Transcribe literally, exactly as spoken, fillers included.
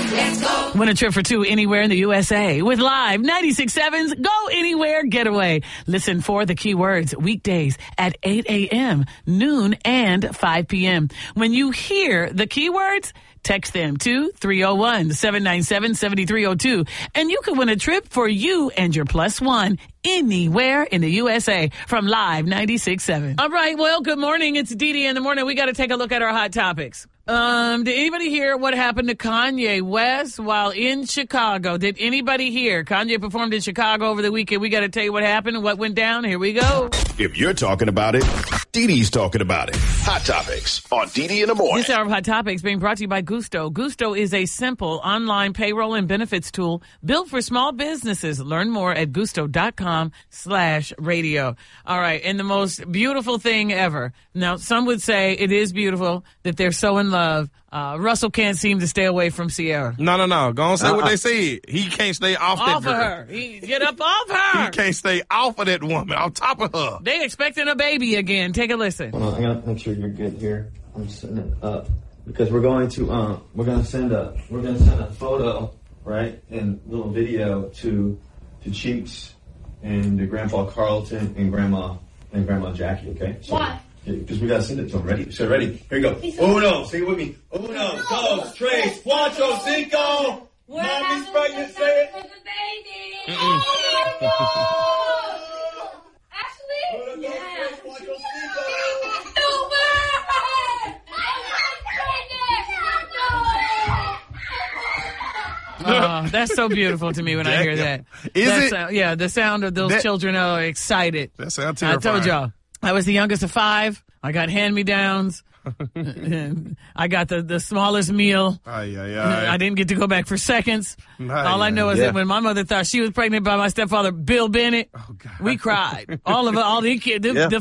Let's go. Win a trip for two anywhere in the U S A with Live ninety-six point seven's Go Anywhere Getaway. Listen for the keywords weekdays at eight a.m., noon, and five p.m. When you hear the keywords, text them to three oh one, seven nine seven, seven three oh two, and you can win a trip for you and your plus one anywhere in the U S A from Live ninety-six point seven. All right, well, good morning. It's Dee Dee in the morning. We got to take a look at our hot topics. Um, did anybody hear what happened to Kanye West while in Chicago? Did anybody hear? Kanye performed in Chicago over the weekend. We got to tell you what happened and what went down. Here we go. If you're talking about it, Dee Dee's talking about it. Hot Topics on Dee Dee in the morning. This hour of Hot Topics being brought to you by Gusto. Gusto is a simple online payroll and benefits tool built for small businesses. Learn more at gusto.com slash radio. All right. And the most beautiful thing ever. Now, some would say it is beautiful that they're so in love. Uh, Russell can't seem to stay away from Sierra. No, no, no. Go on, say Uh-uh. what they said. He can't stay off, Off that of girl. her. He, get up off her. He can't stay off of that woman, on top of her. They expecting a baby again. Take a listen. Hold on, I gotta make sure you're good here. I'm setting it up because we're going to um we're gonna send a we're gonna send a photo, right, and little video to to Cheeks and to Grandpa Carlton and Grandma and Grandma Jackie. Okay. So, Why? Because we gotta send it to them. Ready? So ready? Here you go. Uno, say it with me. Uno, dos, tres, cuatro, cinco. We're Mommy's having pregnant. the Say it. for the baby. Oh my God! Ashley? Uno, dos, Yeah. tres, cuatro, cinco. No way! I'm pregnant! Oh, that's so beautiful to me when I hear that. Is That it? sound- yeah, the sound of those That- children are excited. That sounds I terrifying. told y'all. I was the youngest of five. I got hand-me-downs. I got the, the smallest meal. Ay, ay, ay. I didn't get to go back for seconds. Ay, All I know ay, is yeah. that when my mother thought she was pregnant by my stepfather, Bill Bennett, Oh, God. we cried. All of all the kids, the, Yeah. the